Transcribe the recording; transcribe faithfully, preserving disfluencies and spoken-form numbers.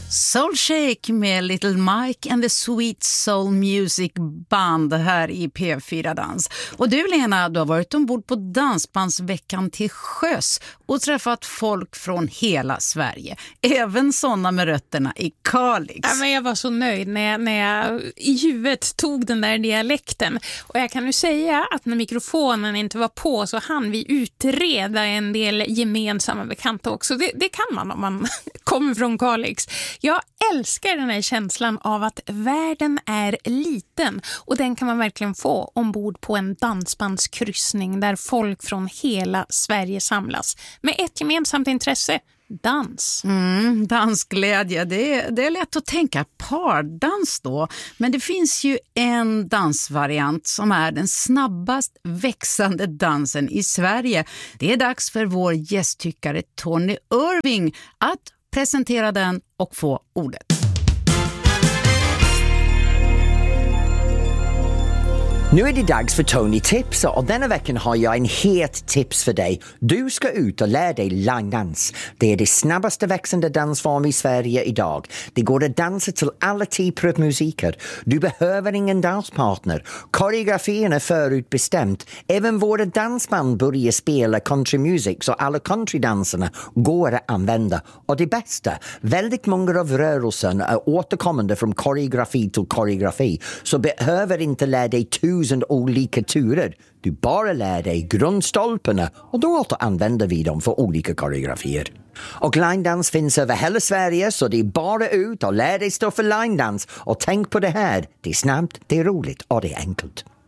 Soul Shake med Little Mike and the Sweet Soul Music Band här i P fyra Dans. Och du Lena, du har varit ombord på Dansbandsveckan till sjöss och träffat folk från hela Sverige. Även sådana med rötterna i Kalix. Ja, men jag var så nöjd när jag, när jag i huvudet tog den där dialekten. Och jag kan ju säga att när mikrofonen inte var på så hann vi utreda en del gemensamma bekanta också. Det, det kan man om man kommer från Kalix. Jag älskar den här känslan av att världen är liten och den kan man verkligen få ombord på en dansbandskryssning där folk från hela Sverige samlas med ett gemensamt intresse, dans. Mm, dansglädje, det är, det är lätt att tänka pardans då, men det finns ju en dansvariant som är den snabbast växande dansen i Sverige. Det är dags för vår gästtyckare Tony Irving att presentera den och få ordet. Nu är det dags för Tony Tips och denna veckan har jag en het tips för dig. Du ska ut och lära dig linedans. Det är det snabbaste växande dansform i Sverige idag. Det går att dansa till alla typer av musiker. Du behöver ingen danspartner. Koreografin är förutbestämt. Även våra dansband börjar spela country music så alla countrydansarna går att använda. Och det bästa, väldigt många av rörelsen är återkommande från koreografi till koreografi. Så behöver inte lära dig tusen olika turer. Du bara lär dig grundstolparna och då använder vi dem för olika koreografier. Och linedans finns över hela Sverige så det är bara ut och lär dig stå för linedans. Och tänk på det här, det är snabbt, det är roligt och det är enkelt.